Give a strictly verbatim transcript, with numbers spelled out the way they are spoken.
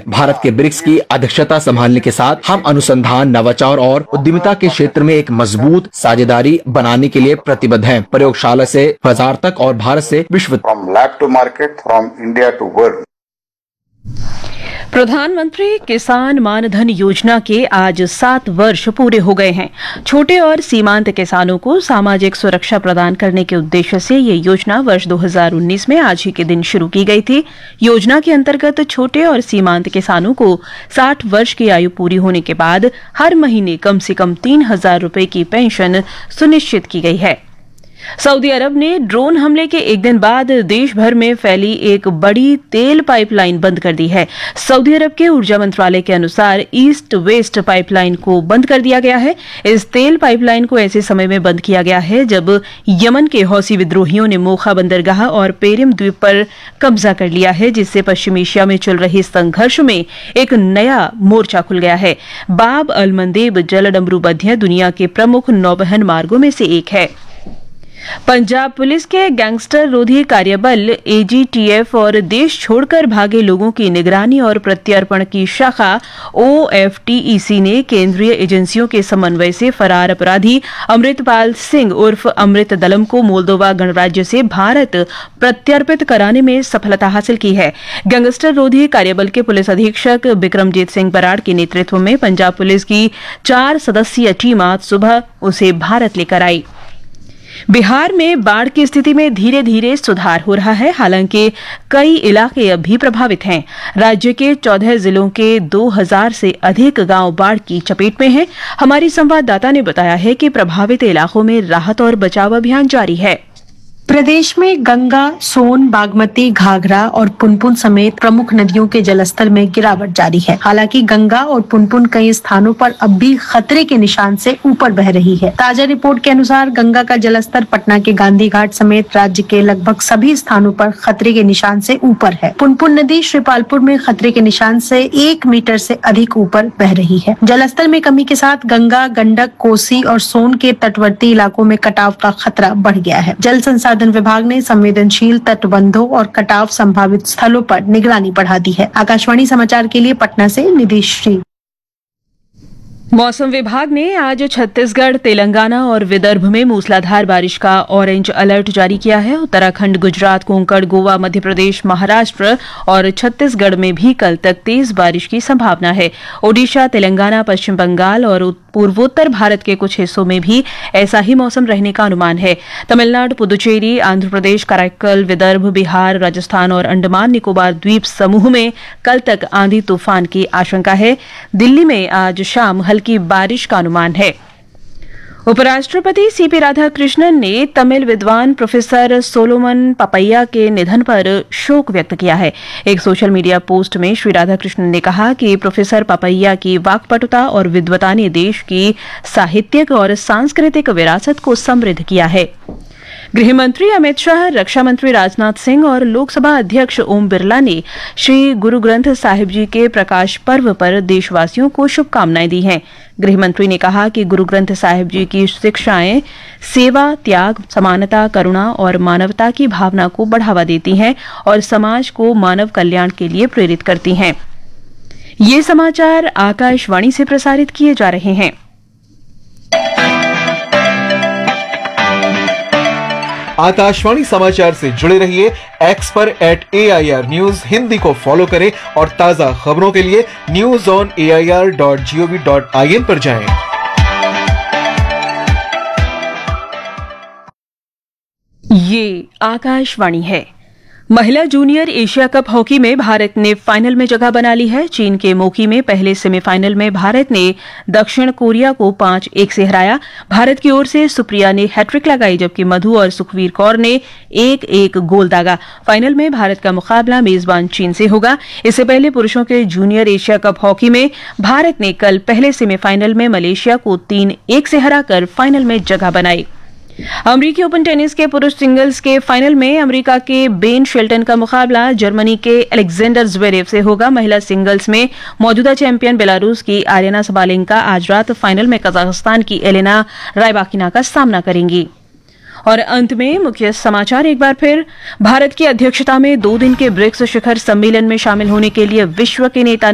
भारत के ब्रिक्स की अध्यक्षता संभालने के साथ हम अनुसंधान, नवाचार और उद्यमिता के क्षेत्र में एक मजबूत साझेदारी बनाने के लिए प्रतिबद्ध हैं। प्रयोगशाला से बाजार तक और भारत से विश्व, from lab to market, from India to world. प्रधानमंत्री किसान मानधन योजना के आज सात वर्ष पूरे हो गए हैं। छोटे और सीमांत किसानों को सामाजिक सुरक्षा प्रदान करने के उद्देश्य से ये योजना वर्ष दो हज़ार उन्नीस में आज ही के दिन शुरू की गई थी। योजना के अंतर्गत छोटे और सीमांत किसानों को साठ वर्ष की आयु पूरी होने के बाद हर महीने कम से कम तीन हजार रूपये की पेंशन सुनिश्चित की गई है। सऊदी अरब ने ड्रोन हमले के एक दिन बाद देश भर में फैली एक बड़ी तेल पाइपलाइन बंद कर दी है। सऊदी अरब के ऊर्जा मंत्रालय के अनुसार ईस्ट वेस्ट पाइपलाइन को बंद कर दिया गया है। इस तेल पाइपलाइन को ऐसे समय में बंद किया गया है जब यमन के हौसी विद्रोहियों ने मोखा बंदरगाह और पेरिम द्वीप पर कब्जा कर लिया है, जिससे पश्चिमी एशिया में चल रहे संघर्ष में एक नया मोर्चा खुल गया है। बाब अल मंदेब जलडमरू बंधियां दुनिया के प्रमुख नौवहन मार्गों में से एक है। पंजाब पुलिस के गैंगस्टर रोधी कार्यबल ए जी टी एफ और देश छोड़कर भागे लोगों की निगरानी और प्रत्यर्पण की शाखा ओ एफ टी ई सी ने केंद्रीय एजेंसियों के समन्वय से फरार अपराधी अमृतपाल सिंह उर्फ अमृत दलम को मोल्दोवा गणराज्य से भारत प्रत्यर्पित कराने में सफलता हासिल की है। गैंगस्टर रोधी कार्यबल के पुलिस अधीक्षक बिक्रमजीत सिंह बराड़ के नेतृत्व में पंजाब पुलिस की चार सदस्यीय टीम आज सुबह उसे भारत लेकर आई। बिहार में बाढ़ की स्थिति में धीरे धीरे सुधार हो रहा है, हालांकि कई इलाके अब भी प्रभावित हैं। राज्य के चौदह जिलों के दो हज़ार से अधिक गांव बाढ़ की चपेट में हैं। हमारी संवाददाता ने बताया है कि प्रभावित इलाकों में राहत और बचाव अभियान जारी है। प्रदेश में गंगा, सोन, बागमती, घाघरा और पुनपुन समेत प्रमुख नदियों के जलस्तर में गिरावट जारी है। हालांकि गंगा और पुनपुन कई स्थानों पर अब भी खतरे के निशान से ऊपर बह रही है। ताजा रिपोर्ट के अनुसार गंगा का जलस्तर पटना के गांधी घाट समेत राज्य के लगभग सभी स्थानों पर खतरे के निशान से ऊपर है। पुनपुन नदी श्रीपालपुर में खतरे के निशान से एक मीटर से अधिक ऊपर बह रही है। जलस्तर में कमी के साथ गंगा, गंडक, कोसी और सोन के तटवर्ती इलाकों में कटाव का खतरा बढ़ गया है। जल संसाधन विभाग ने संवेदनशील तटबंधों और कटाव संभावित स्थलों पर निगरानी बढ़ा दी है। आकाशवाणी समाचार के लिए पटना से निधि श्री। मौसम विभाग ने आज छत्तीसगढ़, तेलंगाना और विदर्भ में मूसलाधार बारिश का ऑरेंज अलर्ट जारी किया है। उत्तराखंड, गुजरात, कोंकण, गोवा, मध्य प्रदेश, महाराष्ट्र और छत्तीसगढ़ में भी कल तक तेज बारिश की संभावना है। ओडिशा, तेलंगाना, पश्चिम बंगाल और पूर्वोत्तर भारत के कुछ हिस्सों में भी ऐसा ही मौसम रहने का अनुमान है। तमिलनाडु, पुदुचेरी, आंध्र प्रदेश, कराईकल, विदर्भ, बिहार, राजस्थान और अंडमान निकोबार द्वीप समूह में कल तक आंधी तूफान की आशंका है। दिल्ली में आज शाम हल्की बारिश का अनुमान है। उपराष्ट्रपति सी पी राधाकृष्णन ने तमिल विद्वान प्रोफेसर सोलोमन पपैया के निधन पर शोक व्यक्त किया है। एक सोशल मीडिया पोस्ट में श्री राधाकृष्णन ने कहा कि प्रोफेसर पपैया की वाक्पटुता और विद्वता ने देश की साहित्यिक और सांस्कृतिक विरासत को समृद्ध किया है। गृहमंत्री अमित शाह, रक्षा मंत्री राजनाथ सिंह और लोकसभा अध्यक्ष ओम बिरला ने श्री गुरु ग्रंथ साहिब जी के प्रकाश पर्व पर देशवासियों को शुभकामनाएं दी हैं। गृहमंत्री ने कहा कि गुरु ग्रंथ साहिब जी की शिक्षाएं सेवा, त्याग, समानता, करुणा और मानवता की भावना को बढ़ावा देती हैं और समाज को मानव कल्याण के लिए प्रेरित करती हैं। ये समाचार आकाशवाणी से प्रसारित किए जा रहे हैं। आकाशवाणी समाचार से जुड़े रहिए एक्स पर eight A I R news Hindi को फॉलो करें और ताजा खबरों के लिए news on A I R dot G O V dot I N पर जाएं। ये आकाशवाणी है। महिला जूनियर एशिया कप हॉकी में भारत ने फाइनल में जगह बना ली है। चीन के मोकी में पहले सेमीफाइनल में भारत ने दक्षिण कोरिया को पांच एक से हराया। भारत की ओर से सुप्रिया ने हैट्रिक लगाई, जबकि मधु और सुखवीर कौर ने एक एक गोल दागा। फाइनल में भारत का मुकाबला मेजबान चीन से होगा। इससे पहले पुरुषों के जूनियर एशिया कप हॉकी में भारत ने कल पहले सेमीफाइनल में मलेशिया को तीन एक से हराकर फाइनल में जगह बनाई। अमरीकी ओपन टेनिस के पुरुष सिंगल्स के फाइनल में अमेरिका के बेन शेल्टन का मुकाबला जर्मनी के अलेक्जेंडर ज़्वेरेव से होगा। महिला सिंगल्स में मौजूदा चैंपियन बेलारूस की आर्यना सबालेंका आज रात फाइनल में कजाकिस्तान की एलेना रायबाकिना का सामना करेंगी। और अंत में मुख्य समाचार एक बार फिर। भारत की अध्यक्षता में दो दिन के ब्रिक्स शिखर सम्मेलन में शामिल होने के लिए विश्व के नेता